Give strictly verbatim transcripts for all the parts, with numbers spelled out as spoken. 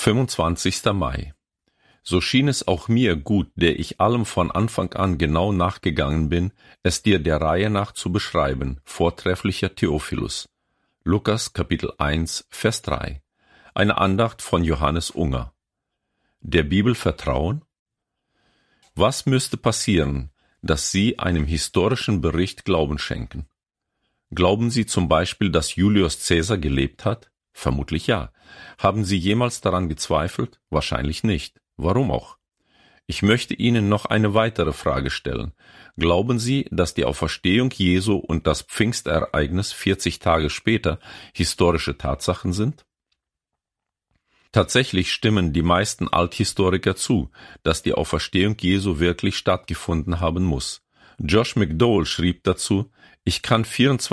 fünfundzwanzigster Mai. So schien es auch mir gut, der ich allem von Anfang an genau nachgegangen bin, es dir der Reihe nach zu beschreiben, vortrefflicher Theophilus. Lukas Kapitel eins, Vers drei. Eine Andacht von Johannes Unger. Der Bibel vertrauen? Was müsste passieren, dass Sie einem historischen Bericht Glauben schenken? Glauben Sie zum Beispiel, dass Julius Caesar gelebt hat? Vermutlich ja. Haben Sie jemals daran gezweifelt? Wahrscheinlich nicht. Warum auch? Ich möchte Ihnen noch eine weitere Frage stellen. Glauben Sie, dass die Auferstehung Jesu und das Pfingstereignis vierzig Tage später historische Tatsachen sind? Tatsächlich stimmen die meisten Althistoriker zu, dass die Auferstehung Jesu wirklich stattgefunden haben muss. Josh McDowell schrieb dazu: Ich kann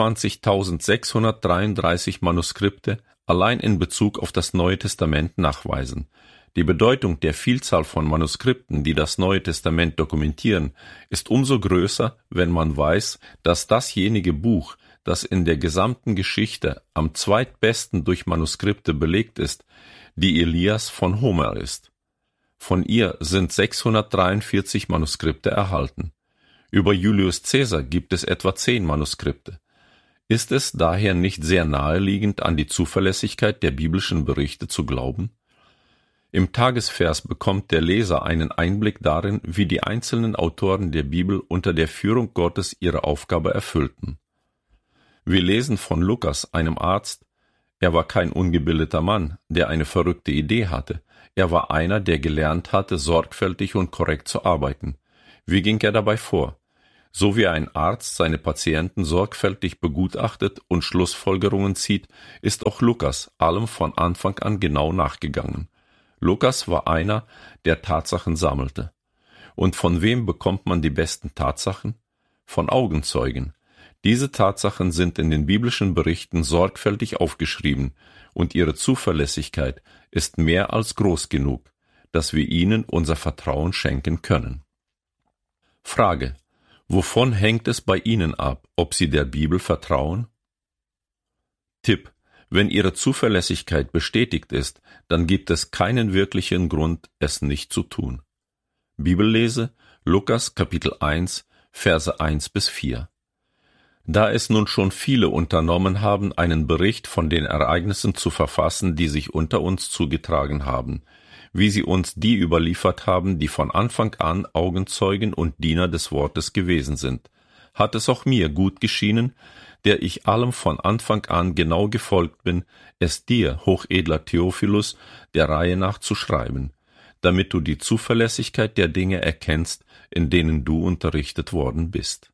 vierundzwanzigtausendsechshundertdreiunddreißig Manuskripte allein in Bezug auf das Neue Testament nachweisen. Die Bedeutung der Vielzahl von Manuskripten, die das Neue Testament dokumentieren, ist umso größer, wenn man weiß, dass dasjenige Buch, das in der gesamten Geschichte am zweitbesten durch Manuskripte belegt ist, die Ilias von Homer ist. Von ihr sind sechshundertdreiundvierzig Manuskripte erhalten. Über Julius Caesar gibt es etwa zehn Manuskripte. Ist es daher nicht sehr naheliegend, an die Zuverlässigkeit der biblischen Berichte zu glauben? Im Tagesvers bekommt der Leser einen Einblick darin, wie die einzelnen Autoren der Bibel unter der Führung Gottes ihre Aufgabe erfüllten. Wir lesen von Lukas, einem Arzt: Er war kein ungebildeter Mann, der eine verrückte Idee hatte. Er war einer, der gelernt hatte, sorgfältig und korrekt zu arbeiten. Wie ging er dabei vor? So wie ein Arzt seine Patienten sorgfältig begutachtet und Schlussfolgerungen zieht, ist auch Lukas allem von Anfang an genau nachgegangen. Lukas war einer, der Tatsachen sammelte. Und von wem bekommt man die besten Tatsachen? Von Augenzeugen. Diese Tatsachen sind in den biblischen Berichten sorgfältig aufgeschrieben, und ihre Zuverlässigkeit ist mehr als groß genug, dass wir ihnen unser Vertrauen schenken können. Frage: Wovon hängt es bei Ihnen ab, ob Sie der Bibel vertrauen? Tipp: Wenn Ihre Zuverlässigkeit bestätigt ist, dann gibt es keinen wirklichen Grund, es nicht zu tun. Bibellese: Lukas Kapitel eins, Verse eins bis vier. Da es nun schon viele unternommen haben, einen Bericht von den Ereignissen zu verfassen, die sich unter uns zugetragen haben, wie sie uns die überliefert haben, die von Anfang an Augenzeugen und Diener des Wortes gewesen sind, hat es auch mir gut geschienen, der ich allem von Anfang an genau gefolgt bin, es dir, hochedler Theophilus, der Reihe nach zu schreiben, damit du die Zuverlässigkeit der Dinge erkennst, in denen du unterrichtet worden bist.